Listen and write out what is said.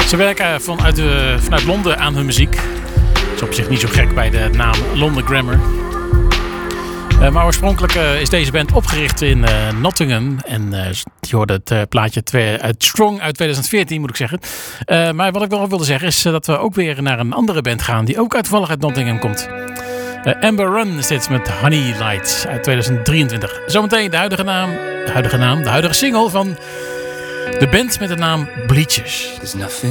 Ze werken vanuit Londen aan hun muziek. Dat is op zich niet zo gek bij de naam London Grammar. Maar oorspronkelijk is deze band opgericht in Nottingham. En je hoorde het plaatje uit Strong uit 2014, moet ik zeggen. Maar wat ik wel wilde zeggen is dat we ook weer naar een andere band gaan die ook toevallig uit Nottingham komt. Amber Run is dit met Honey Lights uit 2023. Zometeen de huidige single van de band met de naam Bleachers.